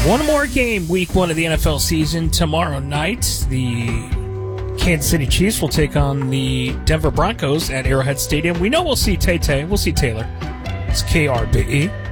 One more game, week one of the NFL season. Tomorrow night, the Kansas City Chiefs will take on the Denver Broncos at Arrowhead Stadium. We know we'll see Tay-Tay. We'll see Taylor. It's KRBE.